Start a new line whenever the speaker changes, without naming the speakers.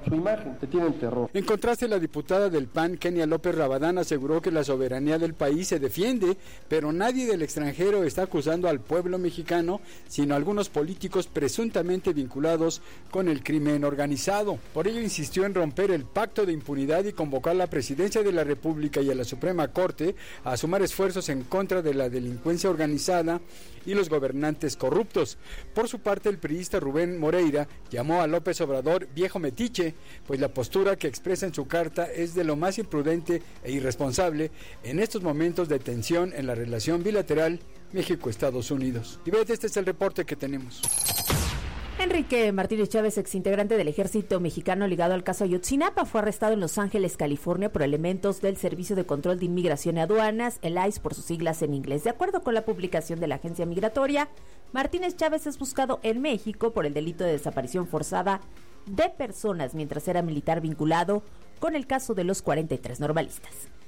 su imagen, le tienen terror.
En contraste, la diputada del PAN, Kenia López Rabadán, aseguró que la soberanía del país se defiende, pero nadie del extranjero está acusando al pueblo mexicano, sino a algunos políticos presuntamente vinculados con el crimen organizado. Por ello insistió en romper el pacto de impunidad y convocar a la Presidencia de la República y a la Suprema Corte a sumar esfuerzos en contra de la delincuencia organizada y los gobernantes corruptos. Por su parte, el priista Rubén Moreira llamó a López Obrador viejo metiche, pues la postura que expresa en su carta es de lo más imprudente e irresponsable en estos momentos de tensión en la relación bilateral México-Estados Unidos. Y ves, este es el reporte que tenemos.
Enrique Martínez Chávez, exintegrante del ejército mexicano ligado al caso Ayotzinapa, fue arrestado en Los Ángeles, California, por elementos del Servicio de Control de Inmigración y Aduanas, el ICE por sus siglas en inglés. De acuerdo con la publicación de la agencia migratoria, Martínez Chávez es buscado en México por el delito de desaparición forzada de personas mientras era militar vinculado con el caso de los 43 normalistas.